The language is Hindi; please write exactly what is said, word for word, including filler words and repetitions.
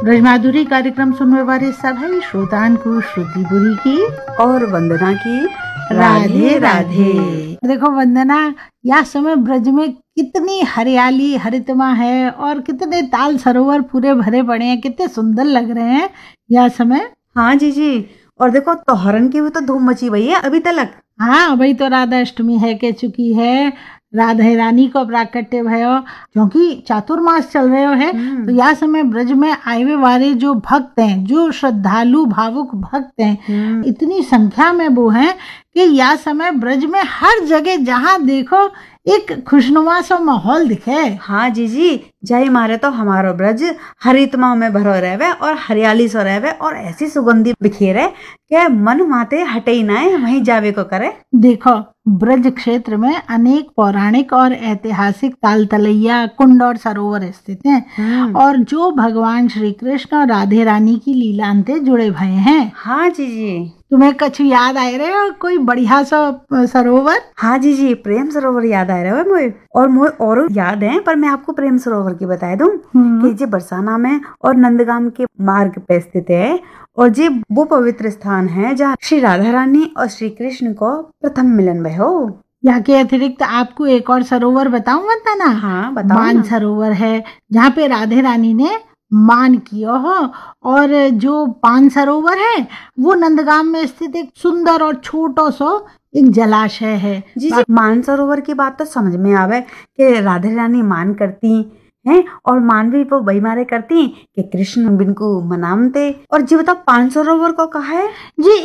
ब्रजमाधुरी कार्यक्रम सुनने वाले सभी श्रोतान को श्रुतिपुरी की और वंदना की राधे राधे। देखो वंदना, यह समय ब्रज में कितनी हरियाली हरितमा है और कितने ताल सरोवर पूरे भरे पड़े हैं, कितने सुंदर लग रहे हैं यह समय। हाँ जी जी, और देखो तोहरन की भी तो धूम मची हुई है अभी तक। हाँ, अभी तो राधा अष्टमी है के चुकी है, राधा रानी को प्राकट्य भयो, क्योंकि चातुर्मास चल रहे है। तो यह समय ब्रज में आए वाले जो भक्त हैं, जो श्रद्धालु भावुक भक्त हैं, इतनी संख्या में वो हैं कि यह समय ब्रज में हर जगह जहाँ देखो एक खुशनुमा सा माहौल दिखे। हाँ जी जी, जय मारे तो हमारो ब्रज हरितमा में भरो रहवे और हरियाली सो रहवे और ऐसी सुगंधी बिखेरे के मन माते हटे ही ना वहीं जावे को करे। देखो ब्रज क्षेत्र में अनेक पौराणिक और ऐतिहासिक ताल तलैया, कुंड और सरोवर स्थित हैं और जो भगवान श्री कृष्ण और राधे रानी की लीलांते जुड़े भये हैं। हाँ जी जी, तुम्हें कछु याद आए रहे हो कोई बढ़िया सा सरोवर? हाँ जी जी, प्रेम सरोवर याद आ रहा है मुझे, और मुझे और याद है, पर मैं आपको प्रेम सरोवर की बता दूं कि जे बरसाना में और नंदगाम के मार्ग पे स्थित है और जे वो पवित्र स्थान है जहाँ श्री राधा रानी और श्री कृष्ण को प्रथम मिलन भय हो। यहाँ के अतिरिक्त आपको एक और सरोवर बताऊं वंदना? हाँ बताओ। मान सरोवर है जहाँ पे राधे रानी ने मान किया हो, और जो पान सरोवर है वो नंदगाम में स्थित एक सुंदर और छोटा सा एक जलाशय है। जी जी, मान सरोवर की बात तो समझ में आवे कि राधे रानी मान करती हैं और मान भी वो बई मारे करती कि कृष्ण बिन को मनामते। और जी बताओ पान सरोवर को कहा है? जी